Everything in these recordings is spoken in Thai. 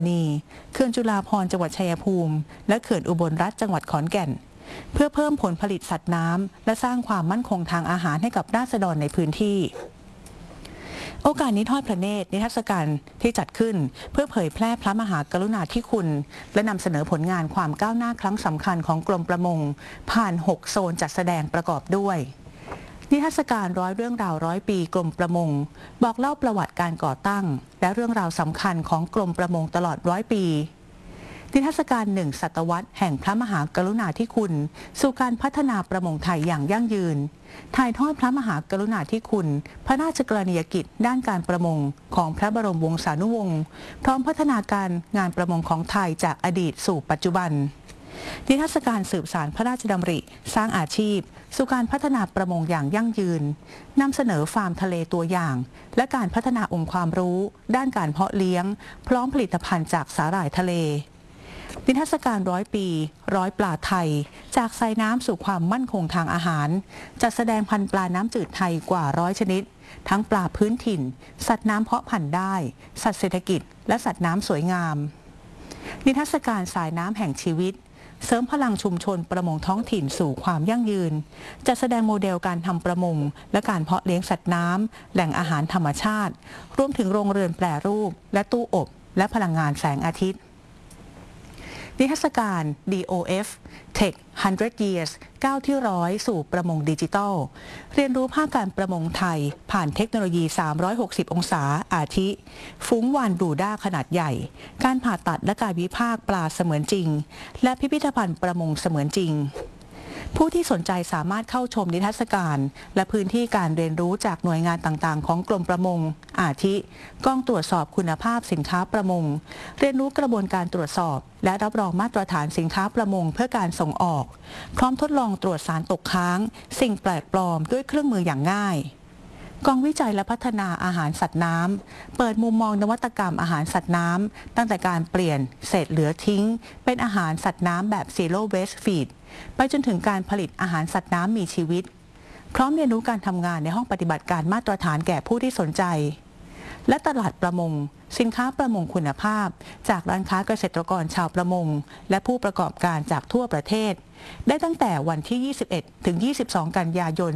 นีเขื่อนจุฬาภรณ์จังหวัดชัยภูมิและเขื่อนอุบลรัฐจังหวัดขอนแก่นเพื่อเพิ่มผลผลิตสัตว์น้ำและสร้างความมั่นคงทางอาหารให้กับราษฎรในพื้นที่โอกาสนี้ทอดพระเนตรนิทรรศการที่จัดขึ้นเพื่อเผยแพร่พระมหากรุณาธิคุณและนำเสนอผลงานความก้าวหน้าครั้งสำคัญของกรมประมงผ่าน6โซนจัดแสดงประกอบด้วยนิทรรศการร้อยเรื่องราว100 ปีกรมประมงบอกเล่าประวัติการก่อตั้งและเรื่องราวสำคัญของกรมประมงตลอด100 ปีนิทรรศการ1 ศตวรรษแห่งพระมหากรุณาธิคุณสู่การพัฒนาประมงไทยอย่างยั่งยืนถ่ายทอดพระมหากรุณาธิคุณพระราชกรณียกิจด้านการประมงของพระบรมวงศานุวงศ์พร้อมพัฒนาการงานประมงของไทยจากอดีตสู่ปัจจุบันนิทรรศการสืบสานพระราชดำริสร้างอาชีพสู่การพัฒนาประมงอย่างยั่งยืนนำเสนอฟาร์มทะเลตัวอย่างและการพัฒนาองค์ความรู้ด้านการเพาะเลี้ยงพร้อมผลิตภัณฑ์จากสาหร่ายทะเลนิทรรศการ100 ปี100 ปลาไทยจากไซน้ำสู่ความมั่นคงทางอาหารจัดแสดงพันธุ์ปลาน้ำจืดไทยกว่า100 ชนิดทั้งปลาพื้นถิ่นสัตว์น้ำเพาะพันธุ์ได้สัตว์เศรษฐกิจและสัตว์น้ำสวยงามนิทรรศการสายน้ำแห่งชีวิตเสริมพลังชุมชนประมงท้องถิ่นสู่ความยั่งยืนจัดแสดงโมเดลการทำประมงและการเพาะเลี้ยงสัตว์น้ำแหล่งอาหารธรรมชาติรวมถึงโรงเรือนแปรรูปและตู้อบและพลังงานแสงอาทิตย์นิทรรศการ DOF Tech 100 Years ก้าวที่100สู่ประมงดิจิทัลเรียนรู้ภาคการประมงไทยผ่านเทคโนโลยี360 องศาอาทิฟุ้งวานบรูด้าขนาดใหญ่การผ่าตัดและการวิพากษ์ปลาเสมือนจริงและพิพิธภัณฑ์ประมงเสมือนจริงผู้ที่สนใจสามารถเข้าชมนิทรรศการและพื้นที่การเรียนรู้จากหน่วยงานต่างๆของกรมประมงอาทิกองตรวจสอบคุณภาพสินค้าประมงเรียนรู้กระบวนการตรวจสอบและรับรองมาตรฐานสินค้าประมงเพื่อการส่งออกพร้อมทดลองตรวจสารตกค้างสิ่งแปลกปลอมด้วยเครื่องมืออย่างง่ายกองวิจัยและพัฒนาอาหารสัตว์น้ำเปิดมุมมองนวัตกรรมอาหารสัตว์น้ำตั้งแต่การเปลี่ยนเศษเหลือทิ้งเป็นอาหารสัตว์น้ำแบบ Zero Waste Feed ไปจนถึงการผลิตอาหารสัตว์น้ำมีชีวิตพร้อมเรียนรู้การทำงานในห้องปฏิบัติการมาตรฐานแก่ผู้ที่สนใจและตลาดประมงสินค้าประมงคุณภาพจากร้านค้าเกษตรกรชาวประมงและผู้ประกอบการจากทั่วประเทศได้ตั้งแต่วันที่ 21 ถึง 22 กันยายน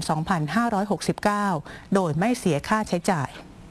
2569 โดยไม่เสียค่าใช้จ่าย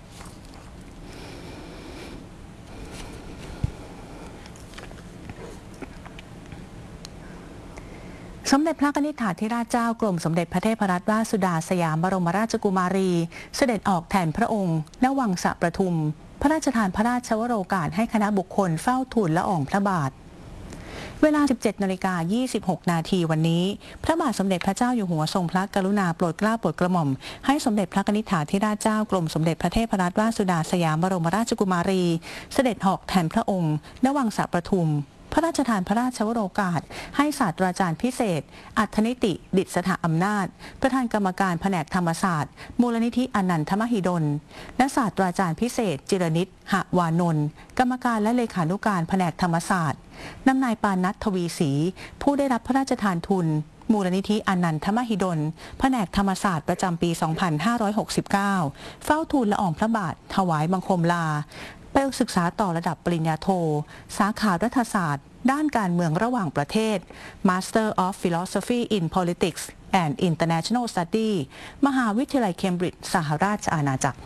สมเด็จพระนิธิถาธิราชเจ้ากรมสมเด็จพระเทพรัตนราชสุดาสยามบรมราชกุมารีเสด็จออกแทนพระองค์ณวังสะประทุมพระราชทานพระราชวโรกาสให้คณะบุคคลเฝ้าทูลละอองพระบาทเวลา 17:26 นาทีวันนี้พระบาทสมเด็จพระเจ้าอยู่หัวทรงพระกรุณาโปรดเกล้าโปรดกระหม่อมให้สมเด็จพระนิธิถาธิราชเจ้ากรมสมเด็จพระเทพรัตนราชสุดาสยามบรมราชกุมารีเสด็จออกแทนพระองค์ณวังสะประทุมพระราชทานพระราชวโรกาสให้ศาสตราจารย์พิเศษอัธนิติดิษฐอำนาจประธานกรรมการแผนกธรรมศาสตร์มูลนิธิอนันทมหิดลและศาสตราจารย์พิเศษจิรนิตหวานนท์กรรมการและเลขานุการแผนกธรรมศาสตร์นำนายปานัททวีศรีผู้ได้รับพระราชทานทุนมูลนิธิอนันทมหิดลแผนกธรรมศาสตร์ประจำปี 2569 เฝ้าทูลละอองพระบาทถวายบังคมลาไปศึกษาต่อระดับปริญญาโทสาขารัฐศาสตร์ด้านการเมืองระหว่างประเทศ Master of Philosophy in Politics and International Study มหาวิทยาลัยเคมบริดจ์สหราชอาณาจักร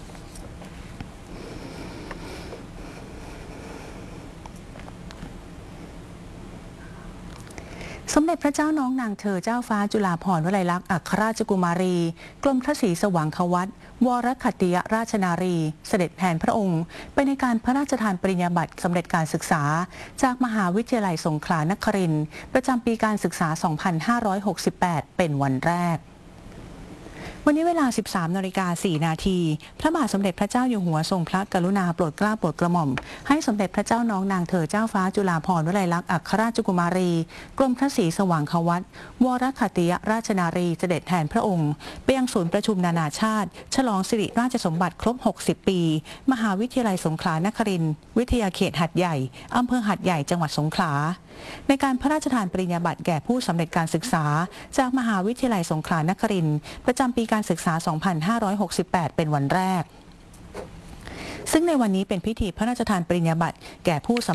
สมเด็จพระเจ้าน้องนางเธอเจ้าฟ้าจุฬาภรณ์วลัยลักษณ์อัครราชกุมารีกรมพระศรีสว่างควัตรวรคัตติยราชนารีเสด็จแทนพระองค์ไปในการพระราชทานปริญญาบัตรสำเร็จการศึกษาจากมหาวิทยาลัยสงขลานครินทร์ประจำปีการศึกษา 2568 เป็นวันแรกวันนี้เวลา 13:04 นาทีพระบาทสมเด็จพระเจ้าอยู่หัวทรงพระกรุณาโปรดเกล้าโปรดกระหม่อมให้สมเด็จพระเจ้าน้องนางเธอเจ้าฟ้าจุฬาภรณ์วลัยลักษณ์อัครราชกุมารีกรมพระศรีสว่างควัตรวรคัตติยราชนารีเสด็จแทนพระองค์ไปยังศูนย์ประชุมนานาชาติฉลองสิริราชสมบัติครบ 60 ปีมหาวิทยาลัยสงขลานครินทร์วิทยาเขตหัดใหญ่อำเภอหัดใหญ่จังหวัดสงขลาในการพระราชทานปริญญาบัตรแก่ผู้สำเร็จการศึกษาจากมหาวิทยาลัยสงขลานครินทร์ประจำปีการศึกษา 2568 เป็นวันแรกซึ่งในวันนี้เป็นพิธีพระราชทานปริญญาบัตรแก่ผู้